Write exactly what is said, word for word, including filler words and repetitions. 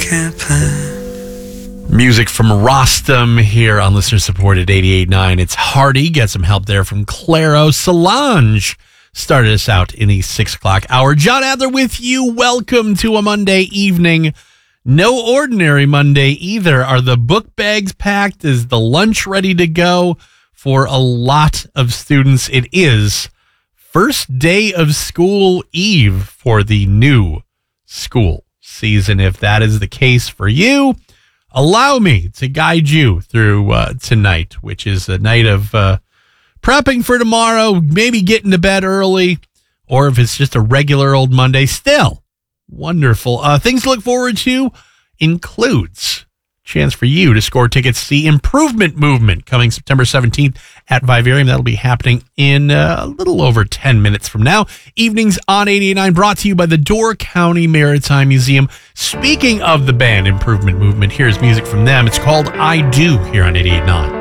can't plan. Music from Rostam here on listener supported eighty-eight point nine. It's Hardy. Get some help there from Claro. Solange started us out in the six o'clock hour. John Adler with you. Welcome to a Monday evening. No ordinary Monday either. Are the book bags packed? Is the lunch ready to go? For a lot of students, it is first day of school eve for the new school season. If that is the case for you, allow me to guide you through uh, tonight, which is a night of uh, prepping for tomorrow, maybe getting to bed early, or if it's just a regular old Monday, still wonderful. Uh, things to look forward to includes chance for you to score tickets to the Improvement Movement coming September seventeenth at Vivarium. That'll be happening in uh, a little over ten minutes from now. Evenings on eighty-eight point nine brought to you by the Door County Maritime Museum. Speaking of the band Improvement Movement, here's music from them. It's called I Do here on eighty-eight point nine.